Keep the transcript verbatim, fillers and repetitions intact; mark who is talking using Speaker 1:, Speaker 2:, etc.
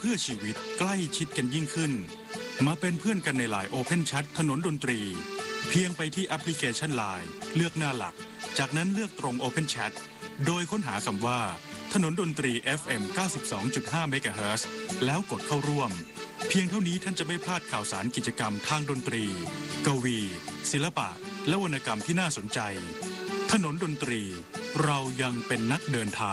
Speaker 1: พื่อชีวิตใกล้ชิดกันยิ่งขึ้นมาเป็นเพื่อนกันในไลน์ Open Chat ถนนดนตรีเพียงไปที่แอปพลิเคชัน ไลน์ เลือกหน้าหลักจากนั้นเลือกตรง Open Chat โดยค้นหาคำว่าถนนดนตรี เอฟ เอ็ม เก้าสิบสองจุดห้า เมกะเฮิรตซ์แล้วกดเข้าร่วมเพียงเท่านี้ท่านจะไม่พลาดข่าวสารกิจกรรมทางดนตรีกวีศิลปะและวรรณกรรมที่น่าสนใจถนนดนตรีเรายังเป็นนักเดินทาง